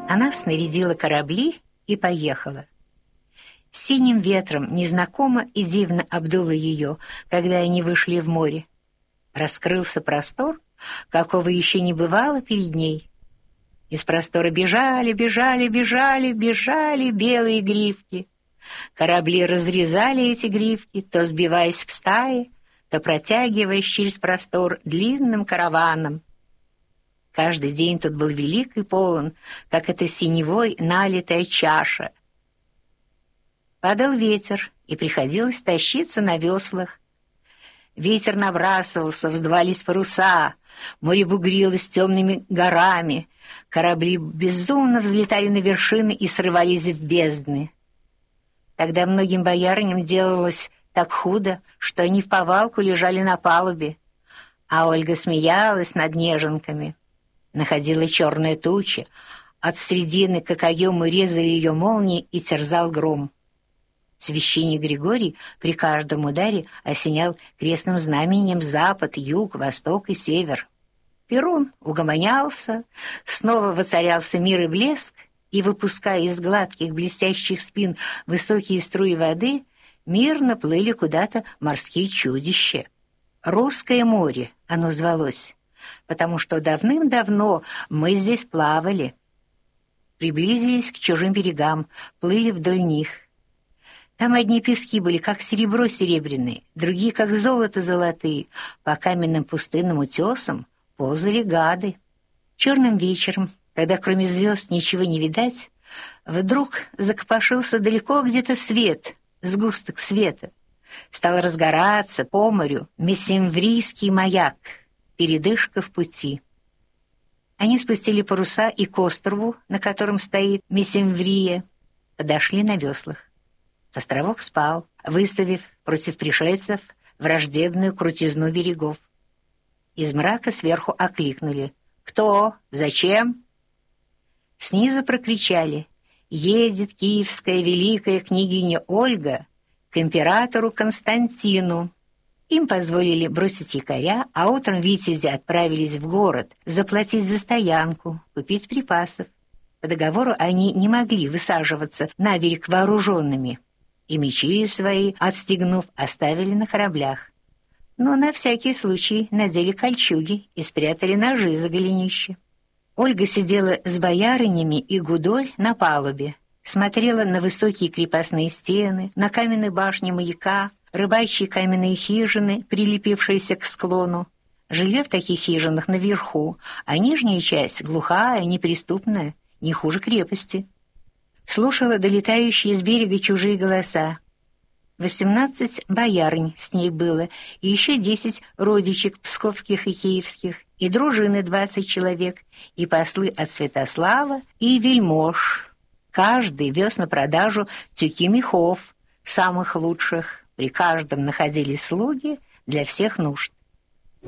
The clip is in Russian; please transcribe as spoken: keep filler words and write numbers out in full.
Она снарядила корабли и поехала. Синим ветром незнакомо и дивно обдуло ее, когда они вышли в море. Раскрылся простор, какого еще не бывало перед ней. Из простора бежали, бежали, бежали, бежали белые грифки. Корабли разрезали эти грифки, то сбиваясь в стаи, то протягиваясь через простор длинным караваном. Каждый день тут был велик и полон, как эта синевой налитая чаша. Падал ветер, и приходилось тащиться на веслах. Ветер набрасывался, вздувались паруса, море бугрилось темными горами, корабли безумно взлетали на вершины и срывались в бездны. Тогда многим боярыням делалось так худо, что они вповалку лежали на палубе, а Ольга смеялась над неженками. Находила черные тучи, от средины к окоему резали ее молнии и терзал гром. Священник Григорий при каждом ударе осенял крестным знаменем запад, юг, восток и север. Перун угомонялся, снова воцарялся мир и блеск, и, выпуская из гладких блестящих спин высокие струи воды, мирно плыли куда-то морские чудища. «Русское море» оно звалось, потому что давным-давно мы здесь плавали. Приблизились к чужим берегам, плыли вдоль них. Там одни пески были, как серебро серебряные, другие, как золото золотые. По каменным пустынным утесам ползали гады. Черным вечером, когда кроме звезд ничего не видать, вдруг закопошился далеко где-то свет, сгусток света. Стал разгораться по морю Месемврийский маяк, передышка в пути. Они спустили паруса и к острову, на котором стоит Месемврия, подошли на веслах. Островок спал, выставив против пришельцев враждебную крутизну берегов. Из мрака сверху окликнули: «Кто? Зачем?» Снизу прокричали: «Едет киевская великая княгиня Ольга к императору Константину». Им позволили бросить якоря, а утром витязи отправились в город заплатить за стоянку, купить припасов. По договору они не могли высаживаться на берег вооруженными, и мечи свои, отстегнув, оставили на кораблях. Но на всякий случай надели кольчуги и спрятали ножи за голенище. Ольга сидела с боярынями и Гудой на палубе, смотрела на высокие крепостные стены, на каменные башни маяка, рыбачьи каменные хижины, прилепившиеся к склону. Жили в таких хижинах наверху, а нижняя часть глухая, неприступная, не хуже крепости. Слушала долетающие с берега чужие голоса. Восемнадцать боярынь с ней было, и еще десять родичек псковских и киевских, и дружины двадцать человек, и послы от Святослава, и вельмож. Каждый вез на продажу тюки мехов, самых лучших. При каждом находились слуги для всех нужд.